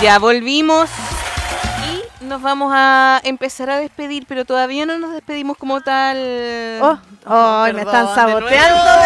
Ya volvimos y nos vamos a empezar a despedir, pero todavía no nos despedimos como tal. Me están Perdón, saboteando de nuevo.